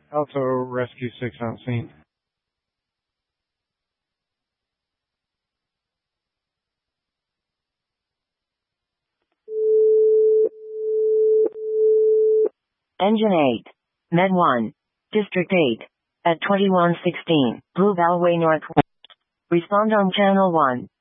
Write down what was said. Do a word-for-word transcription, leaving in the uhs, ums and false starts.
Alto Rescue six on scene. Engine eight. Med one. District eight. At twenty-one sixteen, Blue Bellway Northwest. Respond on Channel one.